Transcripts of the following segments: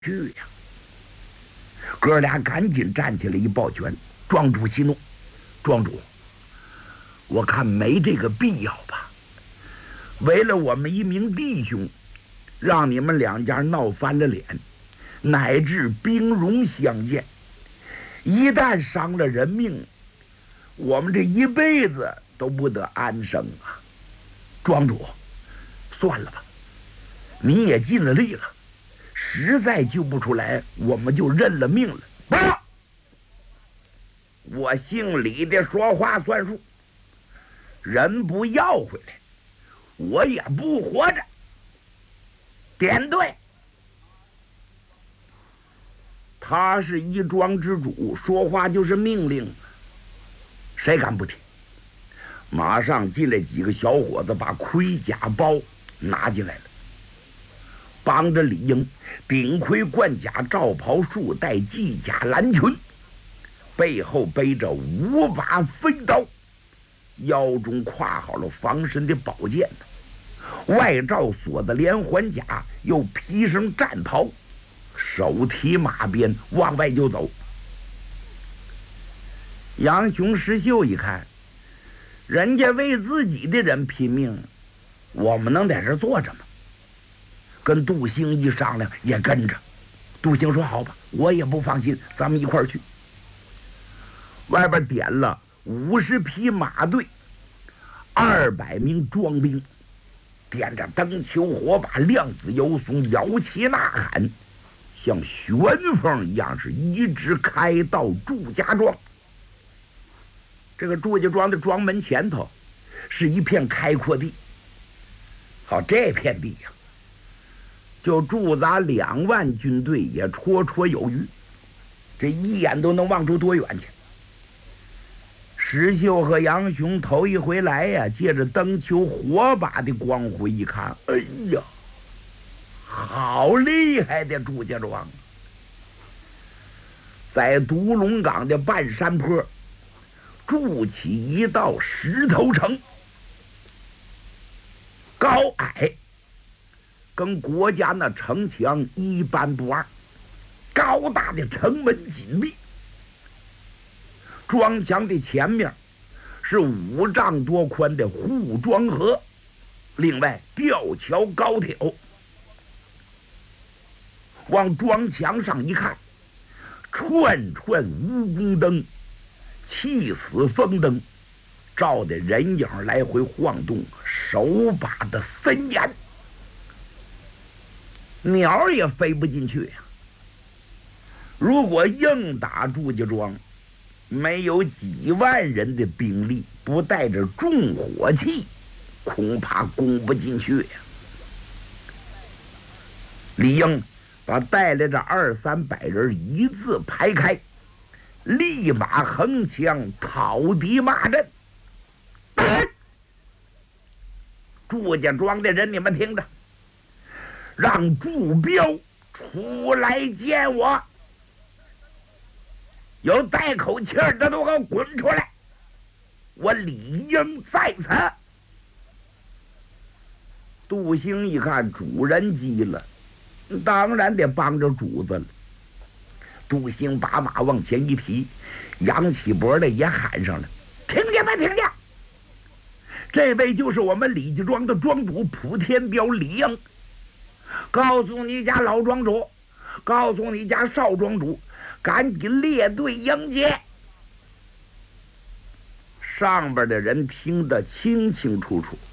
去呀！哥俩赶紧站起来一抱拳，庄主息怒，庄主，我看没这个必要吧。为了我们一名弟兄，让你们两家闹翻了脸，乃至兵戎相见，一旦伤了人命，我们这一辈子都不得安生啊！庄主，算了吧，你也尽了力了，实在救不出来，我们就认了命了。不，我姓李的说话算数，人不要回来，我也不活着。点对，他是一庄之主，说话就是命令，谁敢不听？马上进来几个小伙子，把盔甲包拿进来了，帮着李应顶盔贯甲，罩袍束带，系甲蓝裙，背后背着5把飞刀，腰中挎好了防身的宝剑，外罩锁的连环甲，又披上战袍，手提马鞭往外就走。杨雄、石秀一看，人家为自己的人拼命，我们能在这坐着吗？跟杜兴一商量，也跟着。杜兴说：“好吧，我也不放心，咱们一块儿去。”外边点了50匹马队，200名庄兵，点着灯球火把，亮子游松，摇旗呐喊，像旋风一样，是一直开到祝家庄。这个祝家庄的庄门前头是一片开阔地，好，这片地呀，就驻扎2万军队也绰绰有余，这一眼都能望出多远去。石秀和杨雄头一回来呀，借着灯球火把的光辉一看，哎呀，好厉害的祝家庄！在独龙岗的半山坡筑起一道石头城，高矮跟国家那城墙一般不二，高大的城门紧闭，庄墙的前面是5丈多宽的护庄河，另外吊桥高挑。往庄墙上一看，串串蜈蚣灯，气死风灯，照的人影来回晃动，手把的森严，鸟也飞不进去呀。如果硬打祝家庄，没有几万人的兵力，不带着重火器，恐怕攻不进去呀。李应把带来这200-300人一字排开，立马横枪讨敌骂阵。祝家庄的人，你们听着，让祝彪出来见我，有带口气儿的都给我滚出来，我理应在此。杜兴一看主人急了，当然得帮着主子了。杜兴把马往前一提，扬起脖来也喊上了：“听见没？听见！这位就是我们李家庄的庄主普天彪李应，告诉你家老庄主，告诉你家少庄主，赶紧列队迎接。”上边的人听得清清楚楚。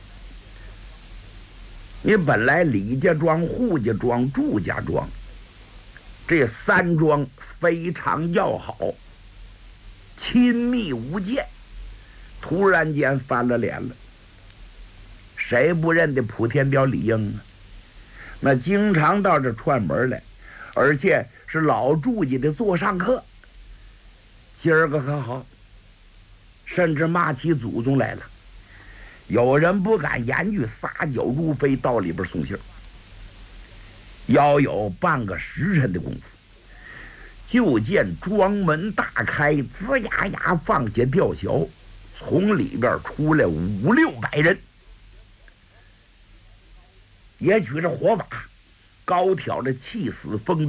你本来李家庄、扈家庄、祝家庄这3庄非常要好，亲密无间，突然间翻了脸了。谁不认得普天彪李应啊？那经常到这串门来，而且是老祝家的座上客。今儿个可好，甚至骂起祖宗来了。有人不敢言语，撒脚如飞到里边送信，要有半个时辰的功夫，就见庄门大开，吱呀呀放下吊桥，从里边出来500-600人，也举着火把， 高挑着气死风